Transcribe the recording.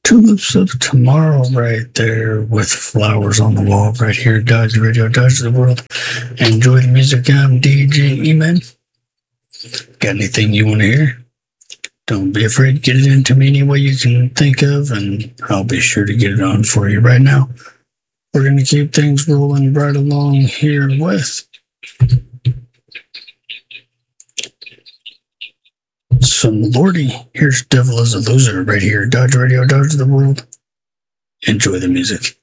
Tulips of Tomorrow right there with flowers on the wall right here. Dodge Radio, Dodge the World. Enjoy the music. I'm DJ E-Man. Got anything you want to hear? Don't be afraid. Get it into me any way you can think of, and I'll be sure to get it on for you right now. We're going to keep things rolling right along here with some Lordy. Here's Devil is a Loser right here. Dodge Radio, Dodge the World. Enjoy the music.